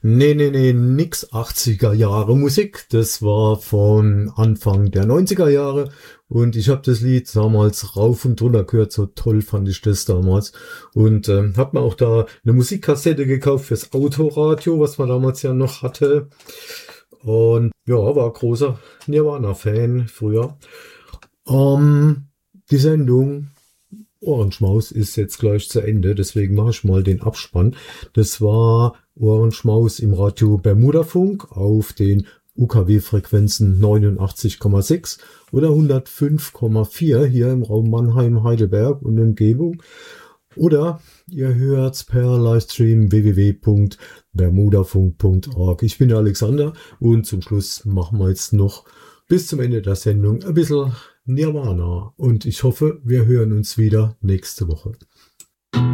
Nee, nix 80er Jahre Musik. Das war von Anfang der 90er Jahre und ich habe das Lied damals rauf und runter gehört. So toll fand ich das damals und habe mir auch da eine Musikkassette gekauft fürs Autoradio, was man damals ja noch hatte. Und ja, war großer Nirvana-Fan früher. Ähm, Die Sendung Ohrenschmaus ist jetzt gleich zu Ende, deswegen mache ich mal den Abspann. Das war Ohrenschmaus im Radio Bermudafunk auf den UKW-Frequenzen 89,6 oder 105,4 hier im Raum Mannheim, Heidelberg und Umgebung. Oder ihr hört's per Livestream www.bermudafunk.org. Ich bin der Alexander und zum Schluss machen wir jetzt noch bis zum Ende der Sendung ein bisschen Nirvana. Und ich hoffe, wir hören uns wieder nächste Woche.